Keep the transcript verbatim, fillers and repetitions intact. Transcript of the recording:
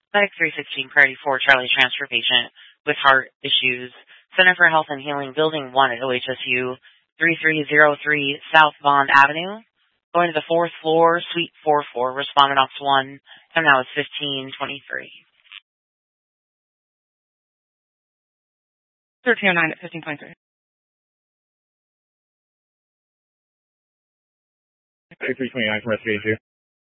Medic three sixteen, Priority four, Charlie transfer patient with heart issues. Center for Health and Healing, Building one at O H S U, thirty-three oh three South Bond Avenue. Going to the fourth floor, Suite four four, Respondent Ops one. Time now is fifteen twenty-three. thirteen oh nine at fifteen twenty-three. thirty-three twenty-nine from Rescue two.